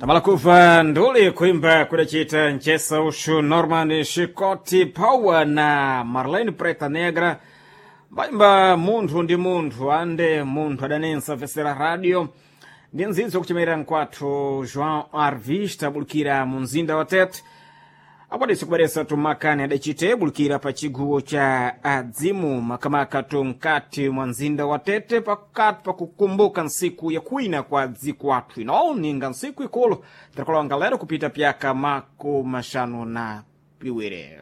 Tamalakuva nduli kuimba kudachita Nchesa Ushu, Norman Shikoti Power na Marlene Preta Negra baimba munthu ndi munthu ande munthu adanensa vesera radio ndi nzidzo kuchimera nkwathu João Arvista bulukira mu mzinda wa Tete apadisi kubaresa tumakani adachite bulukira pa chiguwo cha adzimu makamaka tunkati mwa mzinda wa Tete pakati pa kukumbuka nsiku ya kuina kwa dziko wathu ino ninga nsiku ikulu tirakolonga lero kupita pyaka mako mashanu na piwire.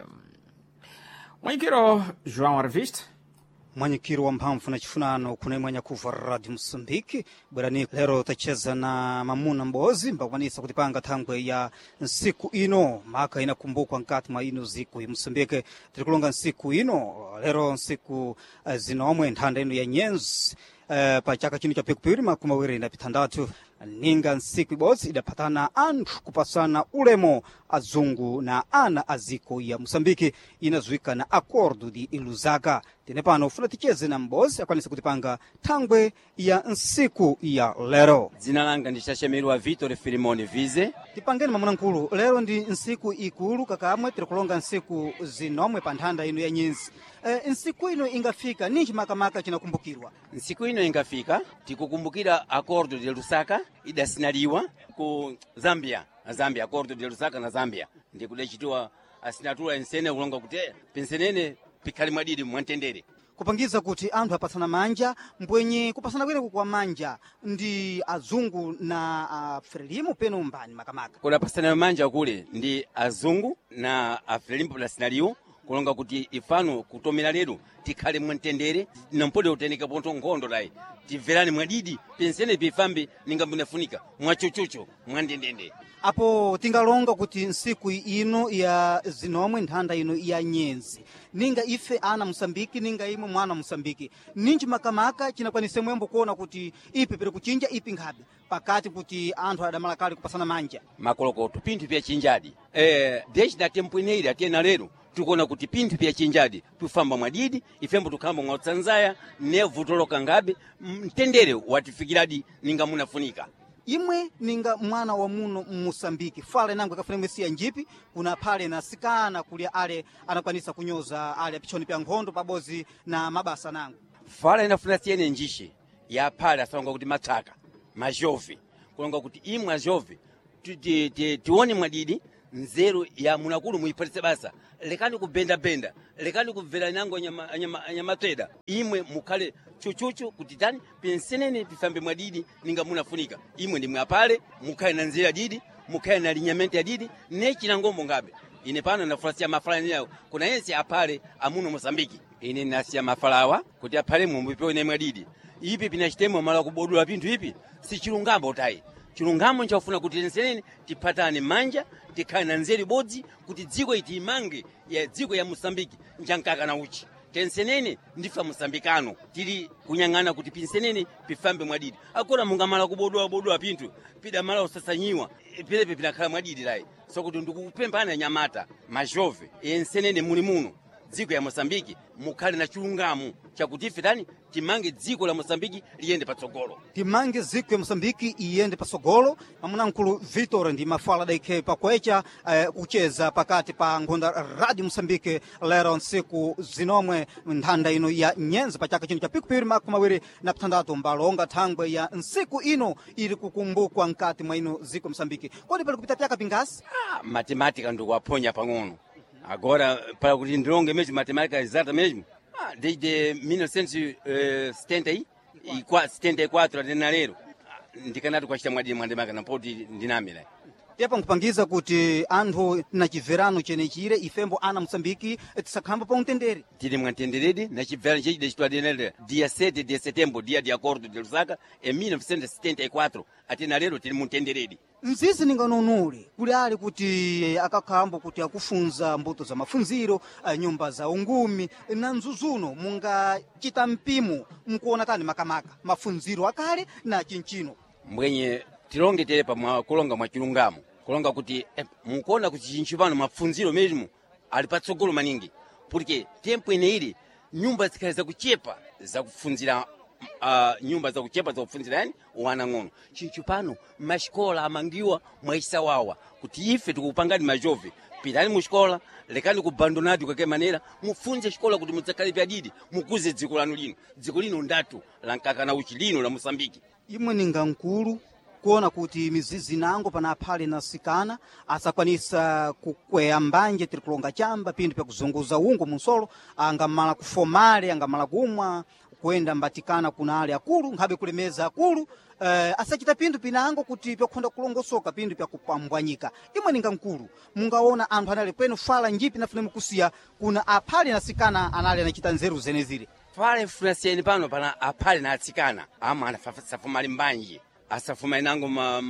Mwanyikiro João Arvista mwanyikiro wa mphamvu na chifunano kuna mwanya kuva Radio Msambiki bwerani lero tacheza na mamuna mbozi mbakwanisa kutipanga thangwe ya nsiku ino maka inakumbukwa nkati mwa ino ziku Msambiki tirikulonga nsiku ino lero nsiku zinomwe nthanda ino ya nyenzi pa chaka chino cha pikupiri makumawiri na pitandatu ninga nsiku ibodzi idapatana anthu kupasana ulemo azungu na ana aziko ya Msambiki inazuika na acordo de Lusaka. Tene pano ufuna ticheze na mbozi akwanisa kutipanga thangwe ya nsiku ya lero. Dzina langa ndishashemerwa Vitor Filimoni Vize. Tipangeni mamuna nkulu lero ndi nsiku ikulu kakamwe tirikulonga nsiku zinomwe pa nthanda ino ya nyenzi. Nsiku ino ingafika ninji makamaka chinakumbukirwa? Nsiku ino ingafika tikukumbukira acordo de Lusaka idasinaliwa ku Zambia. Acordo de Lusaka na Zambia ndikudachitiwa asinatura ensene kulonga kuti pensenene pikali mwadidi mwantendere kupangiza kuti anthu apasana manja mbwenye kupasana kwene kwa manja ndi azungu na Frelimo peno mbani makamaka kuna pasana manja kule ndi azungu na Frelimo plasinaliwo kulonga kuti ifano kutomera lero tikhale mwantendere nampode uteneka ponto ngondo dai tiverani mwadidi pensene pifambe ninga munafunika mwachochocho mwandendende. Apo tingalonga kuti nsiku ino ya zinomwe nthanda ino ya nyenzi ninga ife ana Msambiki ninga imwe mwana Msambiki ninji makamaka chinakwanise mwembo kuona kuti ipi pere kuchinja ipi nkhabe pakati kuti anthu adamala kale kupasana manja makolokoto pinthu pya chinjadi desde da tempo ineiri atena lero tukona kuti pinthu pya chinjadi tufamba mwadidi ifembo tukhamba mwa Tanzania nevu toloka ngabe mtendere watifikiradi ninga munafunika. Imwe ninga mwana wa muno Msambiki fale nangu kafuna mwesi ya njipi kuna pale na sikana kulia ale anakwanisa kunyoza ale pichoni pya nkhondo pabozi na mabasa nangu fale inafuna tiene njishe ya pale asonga kuti mataka majovi kulonga kuti imwe ajovi tuone mwadidi nzeru ya munakulu muipatise basa lekani kubenda lekani kubvera nango nyama tweda imwe mukale chuchuchu kuti tani pensenene pifambe mwadidi ninga munafunika imwe ndi mwapale mukale na nzira didi mukale na linyamenti ya didi nechi na ngombo ngabe ine pano nafurasia mafala yao kuna yensi apale amuno Mosambiki ine nasia mafalawa kuti apale mumbipewe na mwadidi ipi pinachitemo mala kubodula pintu ipi si chilungamo utai chilungamo nchafuna kuti pensenene tipatane manja tikhale na nzeri bodzi kuti dziko iti imange ya dziko ya Mosambiki nchankaka na uchi tensenene ndifa Mosambikano tili kunyang'ana kuti pinsenene pifambe mwadidi akora mungamala kubodwa pintu pida mala usasanyiwa pilepe pinakhala mwadidi lai so kuti ndikupembana nyamata majove ensenene muli muno dziko ya Mosambiki mukhale na chilungamo chakuti ife tani timange dziko la Mosambiki liyende patsogolo timange dziko ya Mosambiki iyende patsogolo mamuna nkulu Vitor ndi mafala daike pakwecha kucheza pakati pa ngonda Radio Msambiki lero nsiku zinomwe nthanda ino ya nyenzi pa chaka chino cha pikupiri makumawiri na pitandatu mbalonga thangwe ya nsiku ino ili kukumbukwa nkati mwa ino dziko Msambiki kodi pali kupita pyaka pingasi matematika ndikuwaponya pang'ono agora para kuti ndilonge mesmo matemática exata mesmo desde 1974 atena lero ndikanati kwachita mwadidi mwandemaka nampoti ndinamira tepa nkupangiza kuti anthu na chiverano chenechire ifembo ana Msambiki tisakhamba pa untendere tili mwantenderedi na chiverano chechi dechitwadenere dia 7 de setembro dia de acordo de Lusaka em 1974 atena lero tili muntenderedi nzizi ninganonule kuli ali kuti akakhambo kuti akufunza mbuto za mafunziro nyumba za ungumi na nzuzuno mungachita mpimo mkuona tani makamaka mafunziro akale na chinchino mbwenye tilonge telepa kulonga mwa chilungamo kulonga kuti mukuona kuti chinchi pano mafunziro mesmo ali patsogolo maningi porque tempo ineili nyumba zikhale zakuchepa zakufunzira nyumba za kuchepa za kufunzira yani wanang'ono chichu pano mashikola amangiwa mwaisawawa kuti ife tikupangani majove pitani muxikola lekani kubandonati kwake manera mufunze xikola kuti mudzakale pyadidi mukuze dziko lanu lino dziko lino ndatu lankaka na uchilino la Mosambiki. Imwe ninga nkulu kuona kuti mizizi nango pana aphale nasikana asakwanisa kukweya mbanje tiri kulonga chamba pindu pya kuzunguza ungo munsolo angamala kufomale angamala kumwa kuenda mbatikana kuna ale akulu nkhabe kulemeza akulu asachita pindu pinango kuti pyakukhonda kulongosoka pindu pya kupambwanyika. Imwe ninga nkulu mungaona anthu anali kwenu fala njipi nafune mukusiya kuna aphale nasikana anali anachita nzeru zenezire fala funasiyeni pano pana aphale na atsikana ama anasafumali mbanje asafuma inango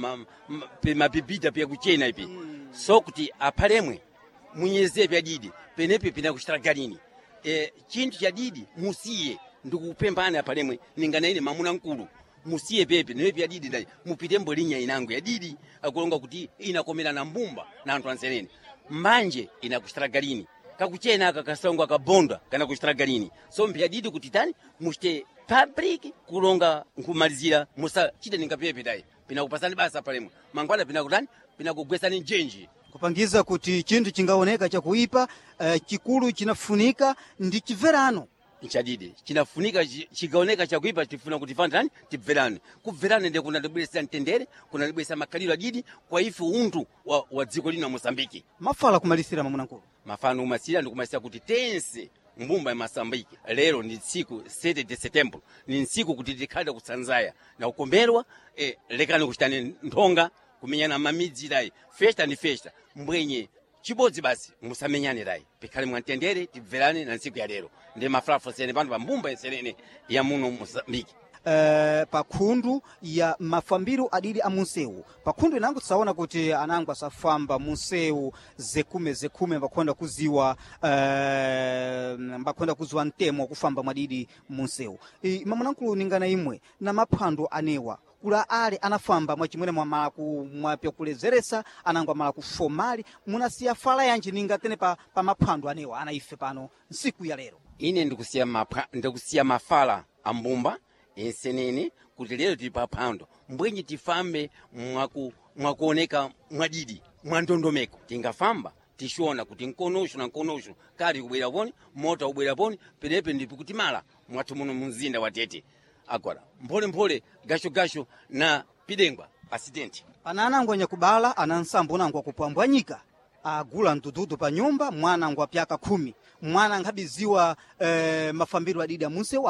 mapipita pya kuchena ipi so kuti aphalemwe munyeze pya didi penepe pina kuchitala galini chinthu cha didi musiye ndikupembana aphalemwe ningana ine mamuna nkulu musiye pepe nepe pya didi dai mupitembo linya inango ya didi akulonga kuti inakomera na mbumba na anthu ansenene mbanje inakuchitala galini kakuchena aka kasongo akabonda kana kuchitala galini so mpya didi kuti tani muchite public kulonga nkumalizira musa chite ninga pepe dai pina kupasani basa palemwe mangwana pina kutani pina kugwesani njenji kupangiza kuti chinthu chingaoneka chakuipa chikulu chinafunika ndi chibverano nchadidi chinafunika chigaoneka chakuipa tifuna kuti fandani tibverane kubverane ndi kuna libwesa ntendere kuna libwesa makaliro adidi kwa ife untu wa dziko lino Mosambiki mafala kumalisira mamuna nkulu mafano umasira ndikumasira kuti tense mbumba ya Mosambiki lero ni siku 7 de setembro ni siku kuti tikhale kusanzaya na ukomberwa lekani kuchitani nthonga kumenyana mamidzi dai festa ni festa mbwenye chibodzi basi musamenyane dai pikhale mwantendere tibverane na siku ya lero ndi mafrafo sene pano pa mbumba yensenene ya muno Mosambiki. Pakhundu ya mafambiro adidi a munsewu pakhundu inango tsaona kuti anango asafamba munsewu zekume bakhonda kuziwa ntemo kufamba mwadidi munsewu mamunankulu ningana imwe na maphwando anewa kula ale anafamba mwachimwene mwamala kumwapyakulezeresa anango amala kufomali munasiya fala yanji ninga tene pa maphwando anewa anaife pano nsiku ya lero ine ndikusiya mafala ambumba ensenene kuti lero tili paphwando mbwenye tifambe mwakuoneka mwadidi mwandondomeko tingafamba tishona kuti nkonosho na nkonosho kali kubwera poni mota ubwera poni penepe ndipo kuti mala mwathu muno mumzinda wa Tete agora mpole gasho na pidengwa accident pana anango nyakubala anansambo nango kupambwanyika agula ndududu pa nyumba mwana ngwa pyaka 10 mwana ngabiziwa mafambiro adidi a munsewu